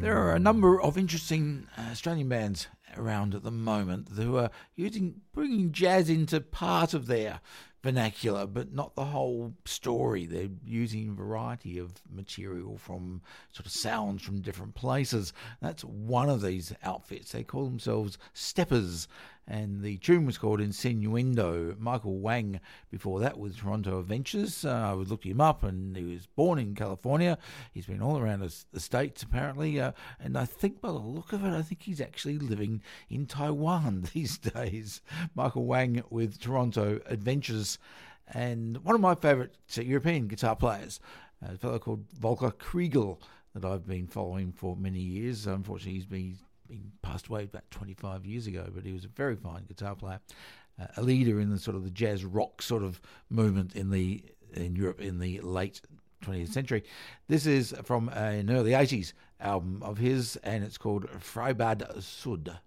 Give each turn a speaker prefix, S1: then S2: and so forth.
S1: There are a number of interesting Australian bands around at the moment who are bringing jazz into part of their vernacular, but not the whole story. They're using a variety of material from sort of sounds from different places. That's one of these outfits. They call themselves Steppers, and the tune was called Insinuendo. Michael Wang, before that, with Toronto Adventures. I looked him up, and he was born in California. He's been all around the States, apparently, and I think by the look of it, I think he's actually living in Taiwan these days. Michael Wang with Toronto Adventures. And one of my favourite European guitar players, a fellow called Volker Kriegel, that I've been following for many years. Unfortunately, he's been passed away about 25 years ago, but he was a very fine guitar player, a leader in the sort of the jazz rock sort of movement in Europe in the late 20th century. This is from an early 80s album of his, and it's called Freibad Sud.